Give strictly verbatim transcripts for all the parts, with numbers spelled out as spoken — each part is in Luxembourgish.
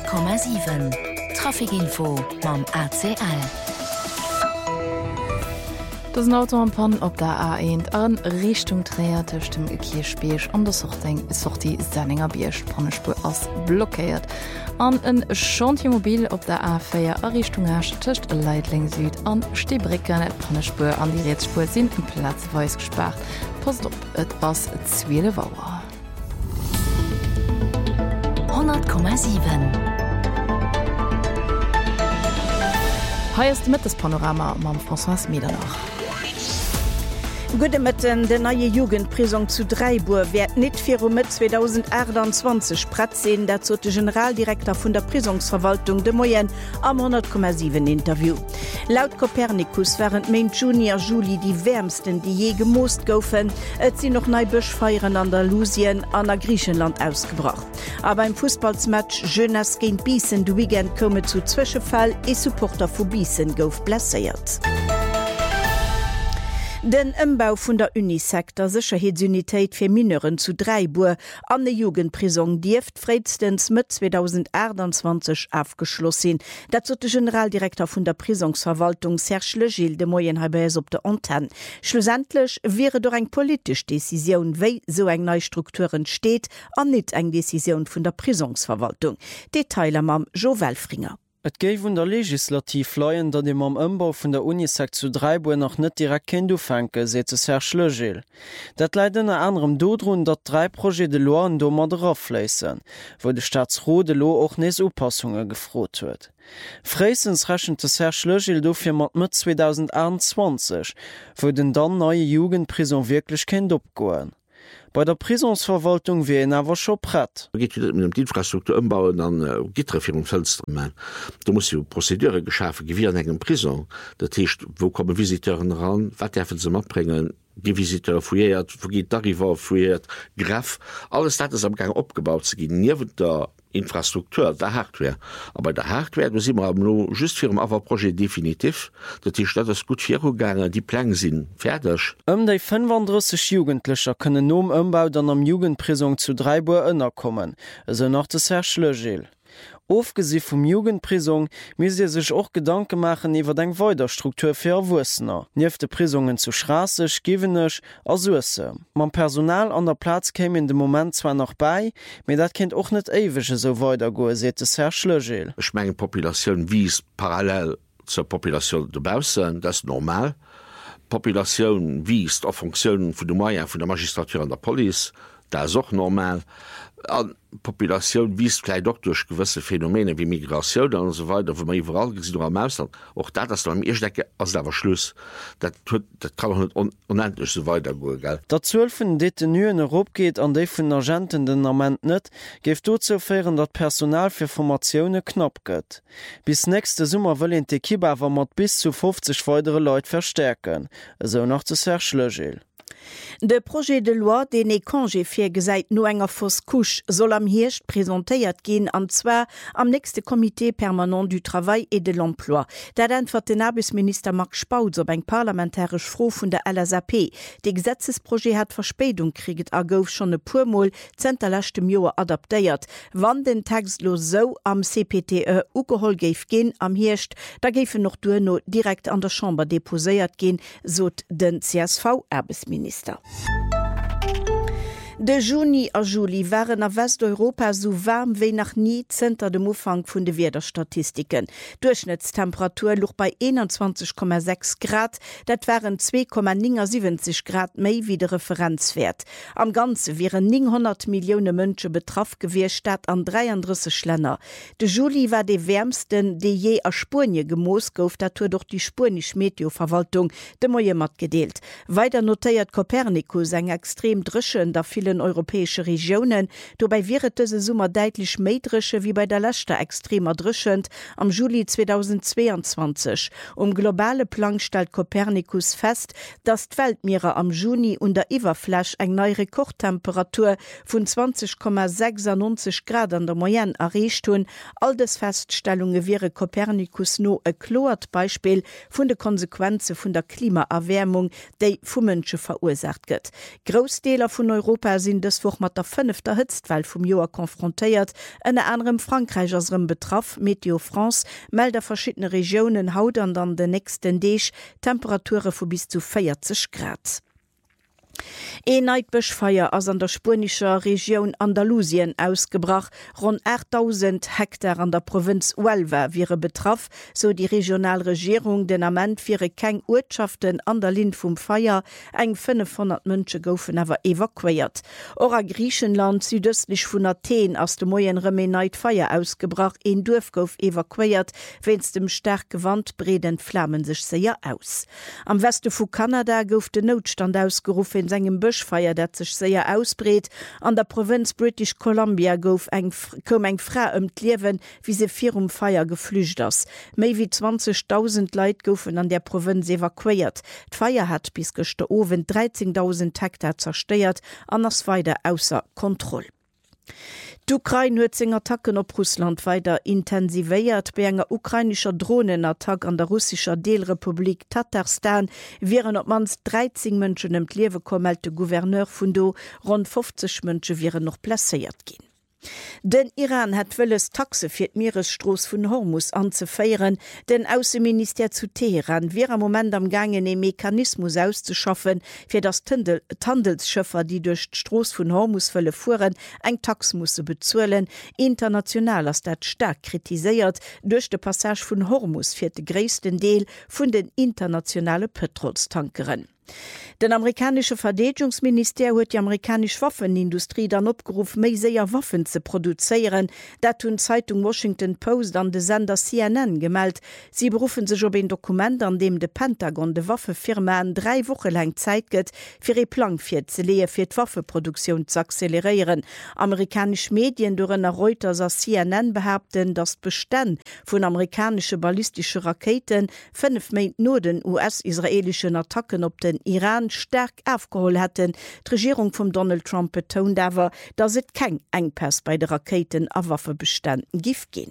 hundert Komma sieben Trafikinfo mam A C L. Das Auto am Pan op der A eins an Richtung Träertech dem Kirchbeech an der Sorting soch die Senninger Biersch Pannespur ass blockéiert. An en Chantiermobil op der A vier a Richtung Herrschtcht Leitling Süd an Stebricken et Pannespur an die Rätspur sinn en Platzweis gespart. Post op et ass Zwiele Wauer. hundert Komma sieben Heißt mit das Panorama mam François Medernach. Gute Mitten de neue Jugendprisung zu Dreiburg werd net fir mit zwanzig achtundzwanzig Pratzen der zote Generaldirektor vun der Prisungsverwaltung de Moyen am hundert Komma sieben Interview. Laut Copernicus waren Main Junior Juli die wärmsten, die je gemoost goufen, et sie noch neibech feieren an Andalusien an der Griechenland ausgebracht. Aber im Fußballsmatch Jeunesse gegen Biesen du Weekend komme zu Zwischenfall e Supporter vu Biesen gouf blessiert. Den Ëmbau vun der Unisektor Sicherheitsunitéit fir Mineren zu Dreiburg an de Jugendprisung Dieft freidstens mit zwanzig achtundzwanzig aufgeschloss sinn. Dat zot de Generaldirektor vun der Prisungsverwaltung Serge Le Gil de Moyenhabers op der Antenne. Schlussendlich wäre doch eng politisch Decision, wéi so eng neue Strukturen steht, an net eng Decision vun der Prisungsverwaltung. Detailer mam Jo Welfringer. Et géif vun der Legislativ leien, dat dem am Ëmbau vun der Unisek zu Dreiburg noch net direkt ken du fenke, se ze Serge Le Gil. Dat leiden a anderem dodrun, dat drei Projekt de Loi an do mat draufläissen, wo de Staatsrode Lo och nees Opassunge gefrot huet. Freissens rächen de Serge Le Gil dofir mat mit zwanzig achtundzwanzig, wo den dann neue Jugendprison wirklich kennt opgoen. Bei der Prisonsverwaltung wie en awer scho pratt. Geht mit dem Infrastruktur umbauen an äh, Gitrefirung Fënster. Du musst jo Prozedeure geschafe gewir an engem Prison. Dat heißt, wo kommen Visiteuren ran, wat derfen ze matbringen, die Visiteur fouiert, wo geht d'arrivar fouiert, Graf, alles dat is am gang opgebaut ze gin niewen der Infrastruktur, der Hardware. Aber der Hardware, du immer no just fir dem Awerprojekt definitiv, dat die Stadt gut Vigange, die Plan sinn fertig. Ëm déi fünfunddreißig Jugendlicher kënnen nom ëmbau dann am Jugendprisung zu Dreiburg ënnerkommen, eso nach de Serge Le Gil. Ofgesi vum Jugendprisung mis ihr sech och Gedanke machen iwwer deng Weiderstruktur fir Wussenner, nieef de Prisungen zu schrasseg, giwenech a Suesse. Man Personal an der Platz käme in dem Moment zwar noch bei, me dat kennt och net ewege so weiter goe, sete Serge Le Gil. Ich meine Populationun wies parallel zur Population debausen, das ist normal. Populationun wiest a Funktionen vun de Maier vun der Magistratur an der Police, da is auch normal. An Population wies klei doch durch gewisse Phänomene wie Migration und so weiter, wo man überall gesehen am Ausland. Auch da, dass du am Erstdecke als da war Schluss. Das, das kann auch nicht un unendlich so weitergehen, gell? Der zwölf vun Detenuen Europa geht an déi vun Agenten den Amment net, geft dazu führen, dat Personal für Formationen knapp gëtt. Bis nächste Sommer will en Tekiba awer mat bis zu fünfzig weitere Leute verstärken. So nach de Serge Le Gil. De Projekt de Loi, den e Kongé fir gesäit no enger fos Kusch, soll am Hirscht präsentéiert gin anzwer am nächste Komité permanent du Travail et de l'Emploi. Dat entwert den Arbeitsminister Max Spauz op eng parlamentarisch Fro vun der L S A P. De Gesetzesprojekt hat Verspätung kriget a gouf schon e puermoll zenterlächtem Joer adaptéiert. Wann den Text lo so am C P T E ugeholl geif gin am Hirscht, da géife noch duno direkt an der Chamber deposéiert gin, sot den C S V-Arbeitsminister. De Juni a Juli waren a Westeuropa so warm wie nach nie zenter dem Ufang vun de Wetterstatistiken. Durchschnittstemperatur luch bei einundzwanzig Komma sechs Grad, dat waren zwei Komma siebzig Grad méi wie de Referenzwert. Am Ganze wären neunhundert Millionen Mënsche betraff gewir statt an dreiunddreißig Länder. De Juli war de wärmsten, de je a Spurnie gemoos gouf, dat durch die Spurnisch Meteoverwaltung de Moie mat gedeelt. Weiter notiert Copernicus eng extrem drschen der vielen europäische Regionen, dobei wäret diese Summer deutlich meidrische wie bei der letzte extremer drschend am Juli zweitausendzweiundzwanzig. Um globale Plan stellt Copernicus fest, dass die Weltmeere am Juni und der Iwerfläch eng neue Rekordtemperatur von zwanzig Komma sechsundneunzig Grad an der Moyenne erreicht hun. All des Feststellungen wäre Copernicus no ein klart Beispiel von der Konsequenzen von der Klimaerwärmung, die vom Menschen verursacht wird. Großteile von Europa Europa sind deswoch mat der fünfter Hitztwell vum Joer konfrontéiert, en anderem Frankreich asrem betraff Meteo France melder verschiedene Regionen haut an an den nächsten Deeg Temperature vu bis zu vierzig Grad. E Neidbechfeier ass an der spanischer Region Andalusien ausgebracht, rund achttausend Hektar an der Provinz Huelva wiere betraff, so die Regionalregierung den Amment firre keng Ortschaften an der Lin vum Feier eng fünfhundert Mënsche goufen awer evakuiert. Ora Griechenland südöstlich vun Athen ass de Moien Reme Neidfeier ausgebracht, en Dorf gouf evakuiert, wenns dem stark Gewand breden Flammen sich seier aus. Am Weste vu Kanada gouf de Notstand ausgerufen engem Bëchfeier, dat sech séier ausbreet. An der Provinz British Columbia gouf eng kom eng Fra ëm d'Liewen, wie se vir um Feier geflücht ass. Méi wie zwanzigtausend Leiit goufen an der Provinz evakuiert. D'Feier hat bis gëchte Owen dreizehntausend Hektar zersteiert, anders weide ausser Kontroll. D'Ukraine huet seg Attacken op Russland weiter intensivéiert. Bei enger ukrainischer Drohnenattack an der russischer Delrepublik Tatarstan wären op mans dreizehn Mënschen em Liewe kommelte Gouverneur vun do, rund fünfzig Mënsche wären noch placéiert gin. Den Iran hat wëlles Taxe fir d Meeresstroos vun Hormus anzufeieren. Den Außenminister zu Teheran wäre am Moment am gangen e Mechanismus auszuschaffen, fir das Handelsschëffer, die durch d'Stroos vun Hormus wëlle fuhren, eng Tax musse bezuelen. International ass dat stark kritiséiert durch de Passage vun Hormus fir de gréissten Deel vun den internationale Petrolstankeren. Den amerikanische Verteidigungsminister huet die amerikanische Waffenindustrie dann opgerufen, méi séier Waffen ze produzieren. Dat hun Zeitung Washington Post an de Sender C N N gemeldt. Sie berufen sech op ein Dokument, an dem de Pentagon de Waffefirma an drei Woche lang Zeit gëtt, fir e Plan fir ze lee fir d Waffeproduktion zu accelerieren. Amerikanisch Medien durennner Reuters a C N N behaupten, dass Bestand vun amerikanische ballistische Raketen fünf Meint no den U S-israelischen Attacken op den Iran stark aufgeholt hätten. Die Regierung von Donald Trump betont aber, dass es kein Engpass bei den Raketen a Waffebeständen gibt gehen.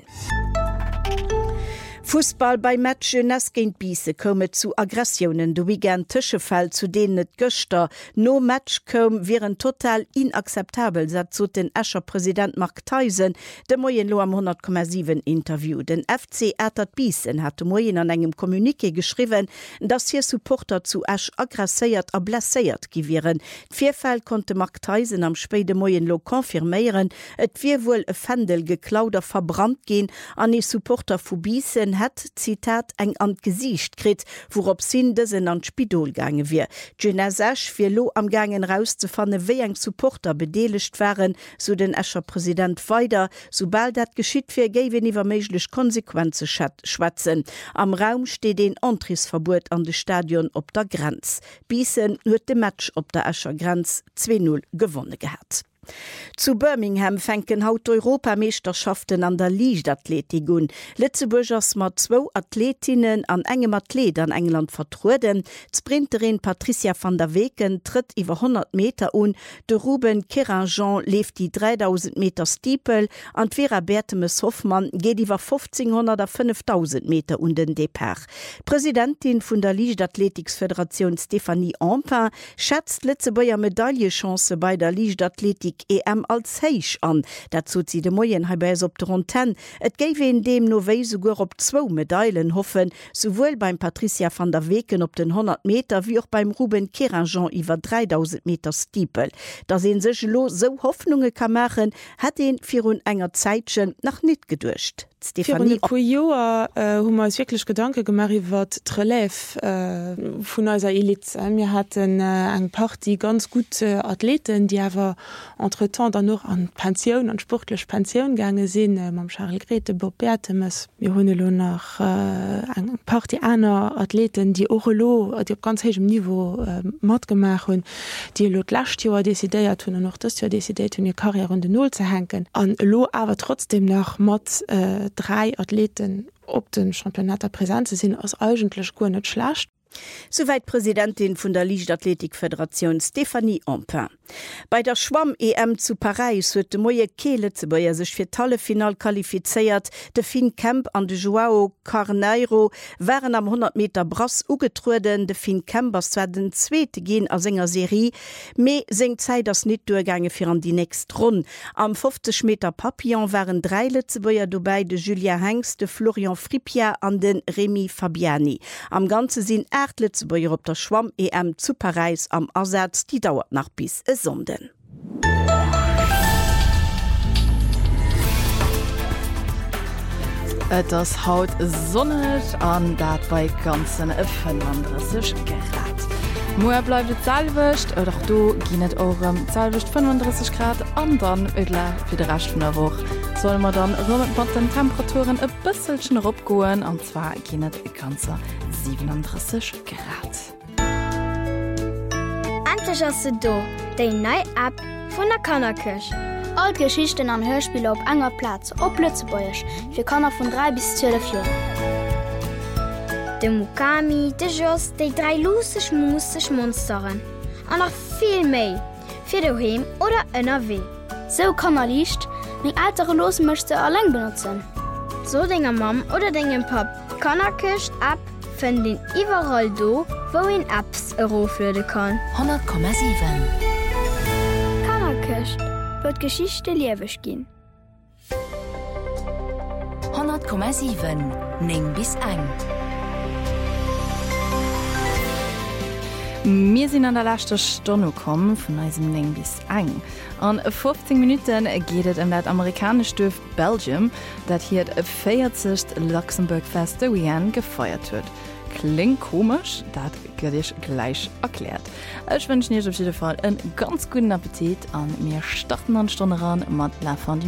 Fußball bei Matche Nesgentbiese komme zu Aggressionen de weekend Tischefall, zu denen et Göster no Match kom wären total inakzeptabel, sagt so den Escher Präsident Mark Tyson de Moien lo am hundert Komma sieben Interview. Den F C Ätert Biesen hat de Moien an engem Kommuniqué geschrieben, dass hier Supporter zu Esch aggressiert a blessiert gewähren. Vierfall konnte Mark Tyson am späte Moien lo konfirmieren, et wie wohl e Fendel geklauder verbrannt gehen an die Supporter vu Biesen hat, Zitat, eng an Gesicht krit, worop sinn desen an Spidol gange wie. Genasach fir lo am gangen rauszufanne, wie eng Supporter bedeligt waren, so den Escher Präsident weiter, sobald dat geschiet fir géwen iwwer meiglech Konsequenze schwatzen. Am Raum steht den Antrisverbot an de Stadion op der Grenz. Biesen huet de Match op der Escher Grenz zwei null gewonnen gehabt. Zu Birmingham fänken haut Europameisterschaften an der Leichtathletik un. Lützeburgers mat zwo Athletinnen an engem Athlet an England vertruden. Sprinterin Patricia van der Weken tritt iwwer hundert Meter un. De Ruben Keranjean lebt die dreitausend Meter Stiepel. An Vera Bertemes Hoffmann geht iwwer fünfzehnhundert a fünftausend Meter un den Depart. Präsidentin vun der Leichtathletiksföderation Stephanie Ampin schätzt Lützeburger Medaillechance bei der Leichtathletik E M als heich an. Dazu zi de Moien habers op der Ronten. Et géif in dem Novei sogar op zwo Medaillen hoffen, sowohl beim Patricia van der Weken op den hundert Meter wie auch beim Ruben Keranjean iwwer dreitausend Meter Stiepel. Da se sech lo so Hoffnunge kann machen, hat den vir un enger Zeitchen nach net gedurcht. Stephanie Joer hummer äh, wirklich Gedanke gemacht iwwer d'Relief äh, vun aiser Elite. Wir hatten äh, eng Party ganz gute Athleten, die awer entretemps dann noch an Pensionioun an sportlech Pensionioun gange sinn, äh, mam Charles Grete Bob Bertemes. Wir hunne lo nach äh, eng Party aner Athleten, die Orelo die op ganz hegem Niveau äh, mat gemacht hun, die lo lacht Joer desideiert hun noch das Jahr desideiert hun ihr Karriere an de Null ze henken. An lo awer trotzdem nach mat äh, drei Athleten op den Championater Präsenze sinn ass eigentlech go net schlacht. Soweit Präsidentin vun der Lichtathletikföderation Stephanie Ampin. Bei der Schwamm-E M zu Paris huet de moie Kehle ze beier sech fir talle Final qualifiziert. De Finn Kemp an de Joao Carneiro waren am hundert Meter Brass ugetruden. De Finn Kempers werden zweete gehen a senger Serie. Me seng Zeit das net durchgange fir an die nächst run. Am fünfzig Meter Papillon waren drei Letzebäier dabei, de Julia Hengst, de Florian Fripia an den Remy Fabiani. Am ganze sinn acht Letzebäier op der Schwamm-E M zu Paris am Ersatz, die dauert nach bis es Sonden. Et das haut sonnet an dat bei ganzen fünfunddreißig Grad. Moer bleibt salwischt oder auch du ginet eurem salwischt fünfunddreißig Grad an dann Ödler für den Rest von der Woche. Soll man dann mit den Temperaturen ein bisschen rupgoen und zwar ginet ganze siebenunddreißig Grad. Endlich hast du da die neue App von der Kannerkirche. All Geschichten an Hörspiele auf enger Platz, auf Lützebäuerisch, für Kanner von drei bis zwölf Jahren. De Mukami, de Joss, die drei lustig musig Monsteren. Und noch viel mehr. Für daheim oder N R W. So kann er Licht, mit ältere Los möchte allein benutzen. So dinge Mom oder dinge Pap. Kann er Kirche App finden überall do, wo ihn Apps eroflöden kann. hundert Komma sieben. Kann er Kirche, wird Geschichte lebendig gehen. hundert Komma sieben. Ning bis eng. Wir sind an der letzten Stunde gekommen, von unserem Ning bis eng. An fünfzehn Minuten geht es um das amerikanische Dorf Belgium, das hier das vierzigste Luxemburg-Fest der Weekend gefeiert wird. Klingt komisch, das werde ich gleich erklärt. Ich wünsche euch auf jeden Fall einen ganz guten Appetit und wir starten an Stunde ran mit La Fin du